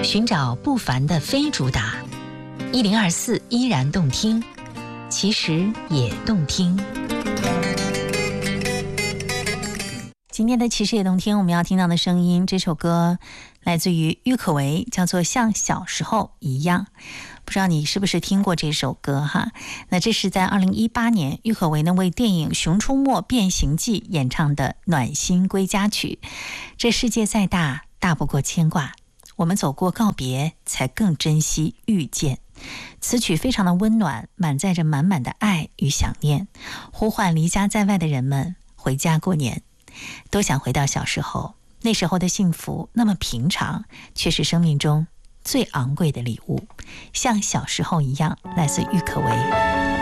寻找不凡的非主打，1024依然动听，其实也动听。今天的其实也动听，我们要听到的声音，这首歌来自于郁可唯，叫做《像小时候一样》。不知道你是不是听过这首歌哈？那这是在2018年郁可唯呢为电影《熊出没变形记》演唱的暖心归家曲。这世界再大，大不过牵挂，我们走过告别，才更珍惜遇见。此曲非常的温暖，满载着满满的爱与想念，呼唤离家在外的人们回家过年。都想回到小时候，那时候的幸福那么平常，却是生命中最昂贵的礼物。像小时候一样，来自郁可唯。